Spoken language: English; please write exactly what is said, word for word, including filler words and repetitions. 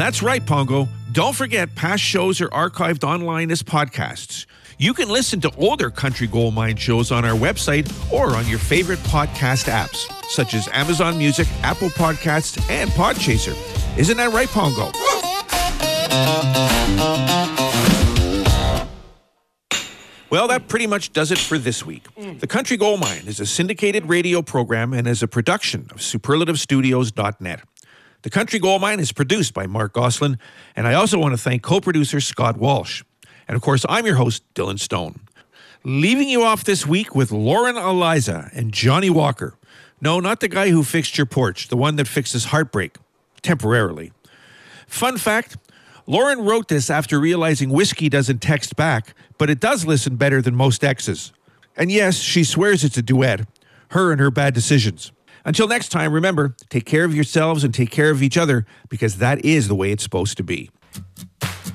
That's right, Pongo. Don't forget, past shows are archived online as podcasts. You can listen to older Country Gold Mine shows on our website or on your favorite podcast apps, such as Amazon Music, Apple Podcasts, and Podchaser. Isn't that right, Pongo? Well, that pretty much does it for this week. The Country Gold Mine is a syndicated radio program and is a production of superlative studios dot net. The Country Gold Mine is produced by Mark Goslin, and I also want to thank co-producer Scott Walsh. And of course, I'm your host, Dylan Stone. Leaving you off this week with Lauren Eliza and Johnny Walker. No, not the guy who fixed your porch, the one that fixes heartbreak. Temporarily. Fun fact, Lauren wrote this after realizing whiskey doesn't text back, but it does listen better than most exes. And yes, she swears it's a duet. Her and her bad decisions. Until next time, remember, take care of yourselves and take care of each other, because that is the way it's supposed to be.